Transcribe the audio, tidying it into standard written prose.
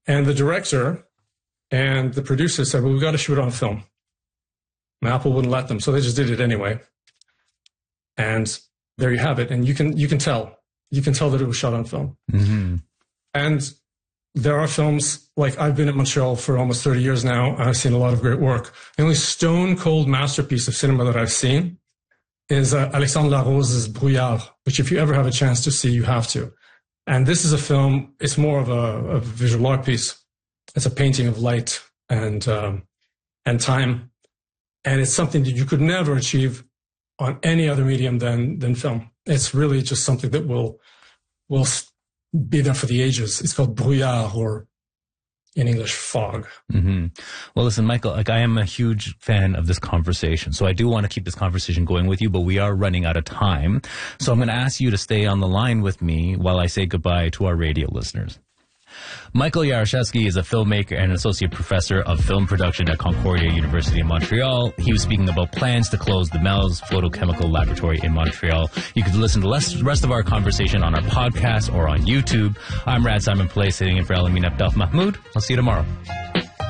And the director and the producer said, well, we've got to shoot it on film. And Apple wouldn't let them, so they just did it anyway. And there you have it. And you can tell that it was shot on film. Mm-hmm. And there are films, like I've been at Montreal for almost 30 years now, and I've seen a lot of great work. The only stone cold masterpiece of cinema that I've seen is Alexandre Larose's Brouillard, which if you ever have a chance to see, you have to. And this is a film, it's more of a visual art piece. It's a painting of light and time. And it's something that you could never achieve on any other medium than film. It's really just something that will be there for the ages. It's called Brouillard, or in English, fog. Mm-hmm. Well, listen, Michael, I am a huge fan of this conversation, so I do want to keep this conversation going with you, but we are running out of time. So I'm going to ask you to stay on the line with me while I say goodbye to our radio listeners. Michael Yarashevsky is a filmmaker and associate professor of film production at Concordia University in Montreal. He was speaking about plans to close the MELS Photochemical Laboratory in Montreal. You can listen to the rest of our conversation on our podcast or on YouTube. I'm Rad Simon Play, sitting in for Alameen Abdel Mahmoud. I'll see you tomorrow.